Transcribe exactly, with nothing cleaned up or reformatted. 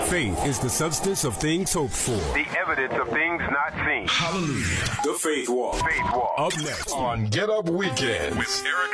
Faith is the substance of things hoped for. The evidence of things not seen. Hallelujah. The Faith Walk. Faith Walk. Up next on Get Up Weekend with Erica